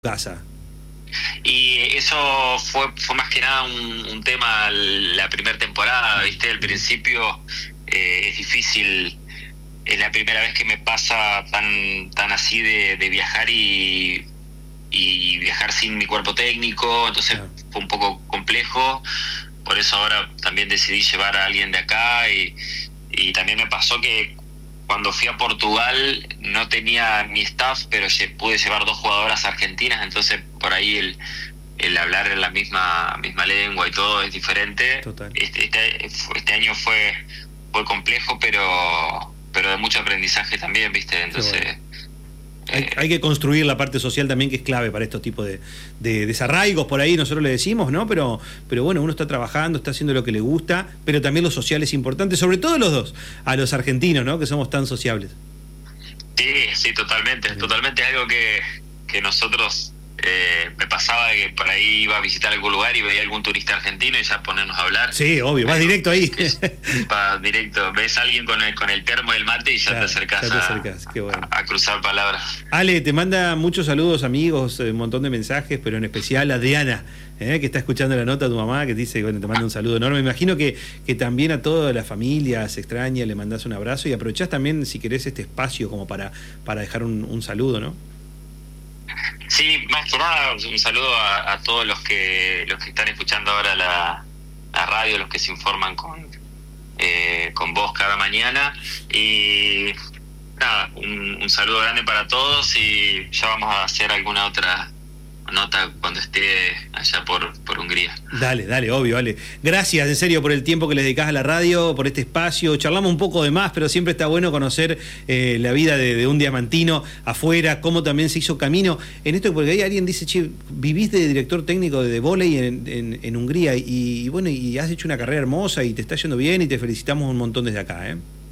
casa. Y eso fue más que nada un tema la primera temporada, ¿viste? Al principio es difícil, es la primera vez que me pasa tan así de viajar y viajar sin mi cuerpo técnico, entonces fue un poco complejo, por eso ahora también decidí llevar a alguien de acá y también me pasó que cuando fui a Portugal no tenía mi staff, pero pude llevar 2 jugadoras argentinas, entonces por ahí el hablar en la misma lengua y todo es diferente. Total. Este año fue complejo, pero de mucho aprendizaje también, ¿viste? Entonces hay que construir la parte social también, que es clave para estos tipos de desarraigos, por ahí nosotros le decimos, ¿no? Pero bueno, uno está trabajando, está haciendo lo que le gusta, pero también lo social es importante, sobre todo los dos, a los argentinos, ¿no? Que somos tan sociables. Sí, totalmente. Sí. Totalmente, es algo que nosotros me pasaba de que por ahí iba a visitar algún lugar y veía algún turista argentino y ya ponernos a hablar. Sí, obvio, vas directo ahí. Vas directo, ves a alguien con el termo y el mate y ya te acercás, Qué bueno. a cruzar palabras. Ale, te manda muchos saludos, amigos, un montón de mensajes, pero en especial Adriana, que está escuchando la nota, tu mamá, que te dice, bueno, te manda un saludo enorme. Me imagino que también a toda la familia se extraña, le mandás un abrazo y aprovechás también, si querés, este espacio como para dejar un saludo, ¿no? Sí, más que nada un saludo a todos los que están escuchando ahora la radio, los que se informan con vos cada mañana, y nada, un saludo grande para todos y ya vamos a hacer alguna otra nota cuando esté allá por Hungría. Dale, obvio, vale. Gracias, en serio, por el tiempo que le dedicás a la radio, por este espacio. Charlamos un poco de más, pero siempre está bueno conocer la vida de un diamantino afuera, cómo también se hizo camino en esto, porque ahí alguien dice, che, vivís de director técnico de vóley en Hungría y bueno, y has hecho una carrera hermosa y te está yendo bien y te felicitamos un montón desde acá,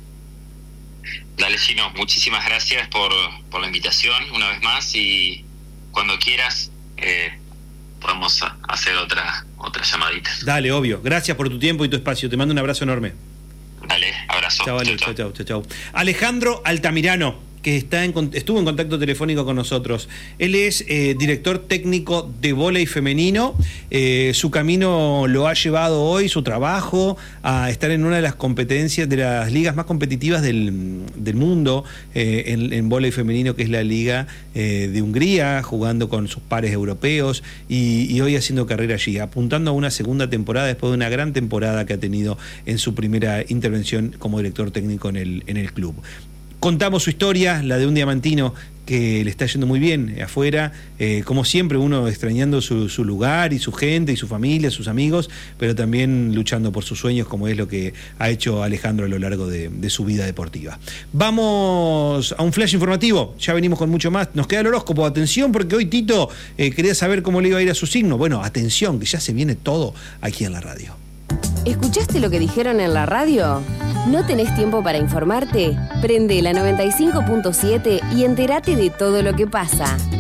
Dale, Gino, muchísimas gracias por la invitación una vez más y cuando quieras podemos hacer otra llamadita. Dale, obvio. Gracias por tu tiempo y tu espacio. Te mando un abrazo enorme. Dale, abrazo. Chao. Alejandro Altamirano, que estuvo en contacto telefónico con nosotros. Él es director técnico de vóley femenino. Su camino lo ha llevado hoy, su trabajo, a estar en una de las competencias, de las ligas más competitivas del mundo en vóley femenino, que es la Liga de Hungría, jugando con sus pares europeos y hoy haciendo carrera allí, apuntando a una segunda temporada después de una gran temporada que ha tenido en su primera intervención como director técnico en el club. Contamos su historia, la de un diamantino que le está yendo muy bien afuera, como siempre uno extrañando su lugar y su gente y su familia, sus amigos, pero también luchando por sus sueños, como es lo que ha hecho Alejandro a lo largo de su vida deportiva. Vamos a un flash informativo, ya venimos con mucho más. Nos queda el horóscopo, atención, porque hoy Tito quería saber cómo le iba a ir a su signo. Bueno, atención, que ya se viene todo aquí en la radio. ¿Escuchaste lo que dijeron en la radio? ¿No tenés tiempo para informarte? Prende la 95.7 y entérate de todo lo que pasa.